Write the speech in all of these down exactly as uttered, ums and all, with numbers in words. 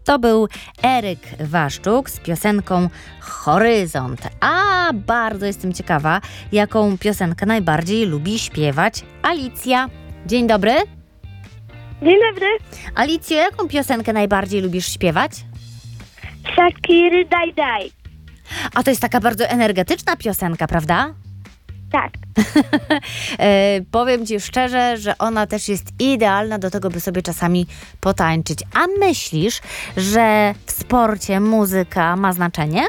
To był Eryk Waszczuk z piosenką Horyzont. A bardzo jestem ciekawa, jaką piosenkę najbardziej lubi śpiewać Alicja. Dzień dobry. Dzień dobry. Alicjo, jaką piosenkę najbardziej lubisz śpiewać? Shakiry Daj Daj. A to jest taka bardzo energetyczna piosenka, prawda? Tak. e, powiem Ci szczerze, że ona też jest idealna do tego, by sobie czasami potańczyć. A myślisz, że w sporcie muzyka ma znaczenie?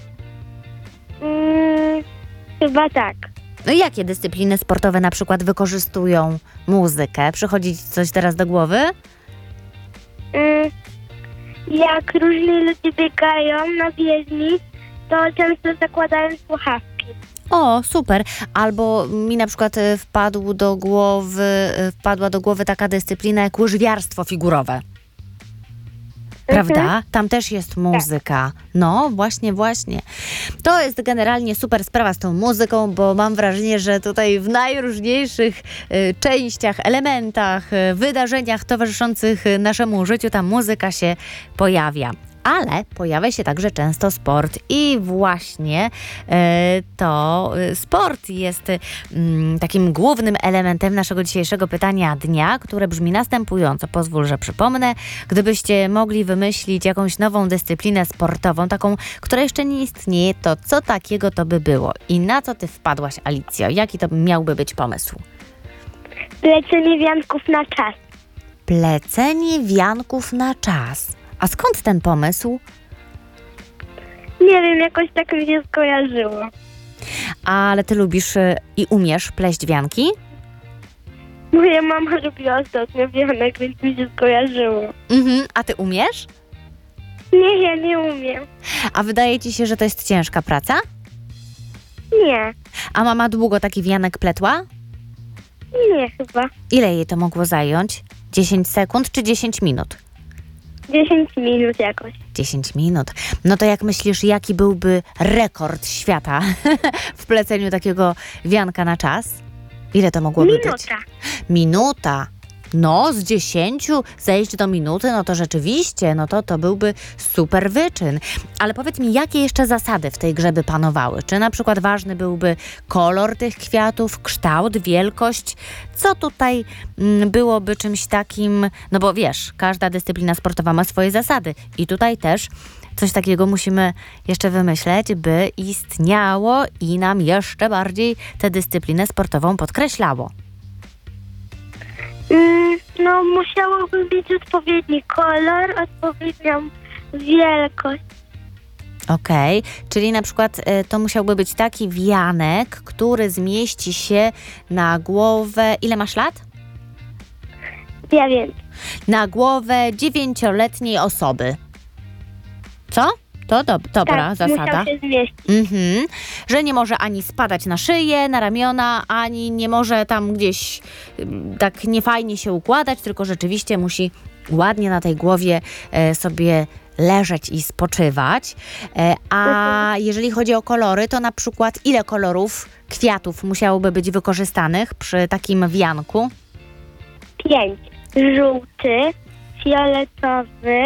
Mm, chyba tak. No i jakie dyscypliny sportowe na przykład wykorzystują muzykę? Przychodzi Ci coś teraz do głowy? Mm, jak różni ludzie biegają na bieżni, to często zakładają słuchawki. O, super. Albo mi na przykład y, wpadł do głowy, y, wpadła do głowy taka dyscyplina jak łyżwiarstwo figurowe. Prawda? Mhm. Tam też jest muzyka. No, właśnie, właśnie. To jest generalnie super sprawa z tą muzyką, bo mam wrażenie, że tutaj w najróżniejszych y, częściach, elementach, y, wydarzeniach towarzyszących y, naszemu życiu ta muzyka się pojawia. Ale pojawia się także często sport i właśnie e, to e, sport jest e, m, takim głównym elementem naszego dzisiejszego pytania dnia, które brzmi następująco. Pozwól, że przypomnę. Gdybyście mogli wymyślić jakąś nową dyscyplinę sportową, taką, która jeszcze nie istnieje, to co takiego to by było? I na co ty wpadłaś, Alicjo? Jaki to miałby być pomysł? Plecenie wianków na czas. Plecenie wianków na czas. A skąd ten pomysł? Nie wiem, jakoś tak mi się skojarzyło. Ale ty lubisz y, i umiesz pleść wianki? Moja mama robiła ostatnio wianek, więc mi się skojarzyło. Mhm. A ty umiesz? Nie, ja nie umiem. A wydaje ci się, że to jest ciężka praca? Nie, A mama długo taki wianek pletła? nie chyba. Ile jej to mogło zająć? dziesięć sekund czy dziesięć minut? dziesięć minut jakoś. dziesięć minut. No to jak myślisz, jaki byłby rekord świata w pleceniu takiego wianka na czas? Ile to mogłoby być? Minuta. Minuta. No, z dziesięciu zejść do minuty, no to rzeczywiście, no to to byłby super wyczyn. Ale powiedz mi, jakie jeszcze zasady w tej grze by panowały? Czy na przykład ważny byłby kolor tych kwiatów, kształt, wielkość? Co tutaj mm, byłoby czymś takim, no bo wiesz, każda dyscyplina sportowa ma swoje zasady i tutaj też coś takiego musimy jeszcze wymyśleć, by istniało i nam jeszcze bardziej tę dyscyplinę sportową podkreślało. Mm, no, musiałoby mieć odpowiedni kolor, odpowiednią wielkość. Okej, czyli na przykład y, to musiałby być taki wianek, który zmieści się na głowę. Ile masz lat? Ja wiem. Na głowę dziewięcioletniej osoby. Co? To do, dobra tak, zasada. musiał się zmieścić. Mhm. Że nie może ani spadać na szyję, na ramiona, ani nie może tam gdzieś ym, tak niefajnie się układać, tylko rzeczywiście musi ładnie na tej głowie e, sobie leżeć i spoczywać. E, a jeżeli chodzi o kolory, to na przykład ile kolorów kwiatów musiałoby być wykorzystanych przy takim wianku? Pięć. Żółty, fioletowy,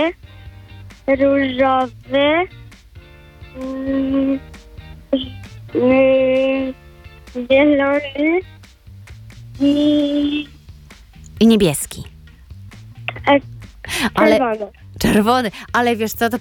różowy, mm, mm, zielony i I niebieski. e, Ale czerwony. czerwony, ale wiesz co, to